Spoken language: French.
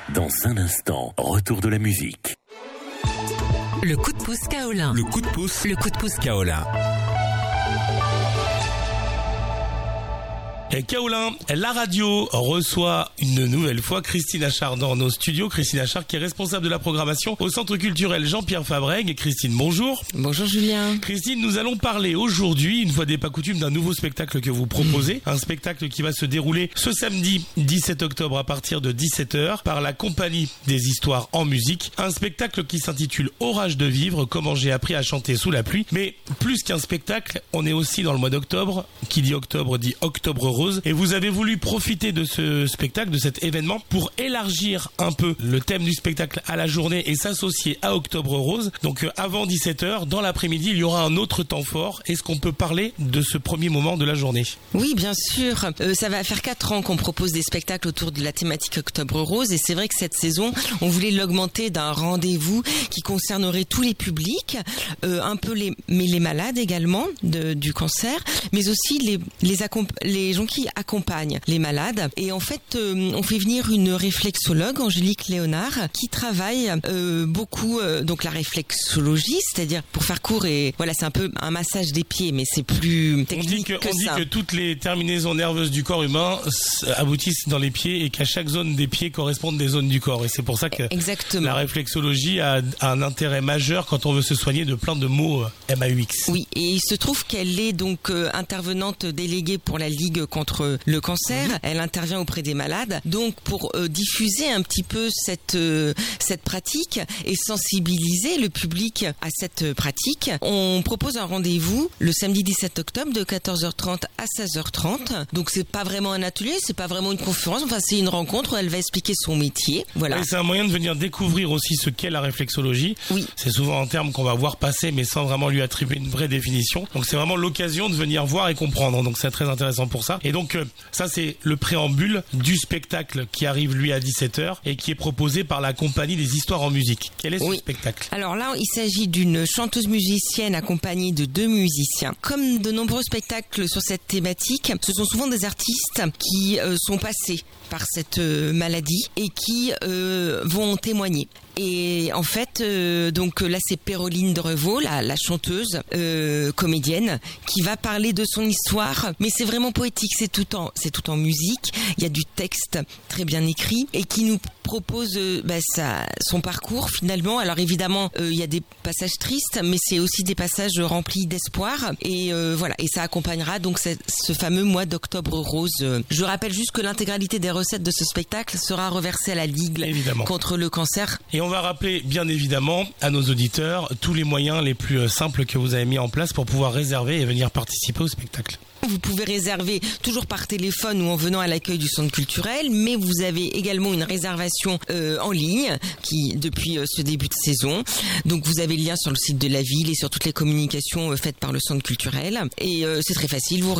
Dans un instant, retour de la musique. Le coup de pouce Kaolin. Le coup de pouce. Le coup de pouce Kaolin. Et Kaolin, la radio reçoit une nouvelle fois Christine Achard dans nos studios. Christine Achard qui est responsable de la programmation au Centre culturel Jean-Pierre Fabrègue. Christine, bonjour. Bonjour Julien. Christine, nous allons parler aujourd'hui, une fois n'est pas coutume, d'un nouveau spectacle que vous proposez. Un spectacle qui va se dérouler ce samedi 17 octobre à partir de 17h par la Compagnie des Histoires en musique. Un spectacle qui s'intitule Orage de vivre, comment j'ai appris à chanter sous la pluie. Mais plus qu'un spectacle, on est aussi dans le mois d'octobre. Qui dit octobre dit octobre rose. Et vous avez voulu profiter de ce spectacle, de cet événement, pour élargir un peu le thème du spectacle à la journée et s'associer à Octobre Rose. Donc avant 17h, dans l'après-midi, il y aura un autre temps fort. Est-ce qu'on peut parler de ce premier moment de la journée ? Oui, bien sûr. Ça va faire 4 ans qu'on propose des spectacles autour de la thématique Octobre Rose. Et c'est vrai que cette saison, on voulait l'augmenter d'un rendez-vous qui concernerait tous les publics, un peu les malades également du cancer, mais aussi les gens qui accompagnent les malades. Et en fait, on fait venir une réflexologue, Angélique Léonard, qui travaille beaucoup donc la réflexologie, c'est-à-dire pour faire court, et voilà, c'est un peu un massage des pieds, mais c'est plus technique on dit que toutes les terminaisons nerveuses du corps humain aboutissent dans les pieds et qu'à chaque zone des pieds correspondent des zones du corps. Et c'est pour ça que la réflexologie a un intérêt majeur quand on veut se soigner de plein de maux MAUX. Oui, et il se trouve qu'elle est donc intervenante déléguée pour la Ligue contre le cancer. Elle intervient auprès des malades, donc pour diffuser un petit peu cette pratique et sensibiliser le public à cette pratique. On propose un rendez-vous le samedi 17 octobre de 14h30 à 16h30. Donc c'est pas vraiment un atelier, c'est pas vraiment une conférence, enfin c'est une rencontre où elle va expliquer son métier. Voilà. Et c'est un moyen de venir découvrir aussi ce qu'est la réflexologie. Oui. C'est souvent un terme qu'on va voir passer mais sans vraiment lui attribuer une vraie définition. Donc c'est vraiment l'occasion de venir voir et comprendre. Donc c'est très intéressant pour ça. Et donc ça c'est le préambule du spectacle qui arrive lui à 17h et qui est proposé par la Compagnie des Histoires en musique. Quel est ce spectacle ? Alors là, il s'agit d'une chanteuse musicienne accompagnée de 2 musiciens. Comme de nombreux spectacles sur cette thématique, ce sont souvent des artistes qui sont passés par cette maladie et qui vont en témoigner. Et en fait, donc là c'est Péroline Drevaux, la chanteuse, comédienne, qui va parler de son histoire. Mais c'est vraiment poétique, c'est tout en musique. Il y a du texte très bien écrit et qui nous propose son parcours finalement. Alors évidemment, il y a des passages tristes, mais c'est aussi des passages remplis d'espoir. Et voilà, et ça accompagnera donc ce fameux mois d'Octobre Rose. Je rappelle juste que l'intégralité des recettes de ce spectacle sera reversée à la Ligue contre le cancer. Et on va rappeler bien évidemment à nos auditeurs tous les moyens les plus simples que vous avez mis en place pour pouvoir réserver et venir participer au spectacle. Vous pouvez réserver toujours par téléphone ou en venant à l'accueil du centre culturel, mais vous avez également une réservation en ligne qui depuis ce début de saison. Donc vous avez le lien sur le site de la ville et sur toutes les communications faites par le centre culturel. Et c'est très facile, vous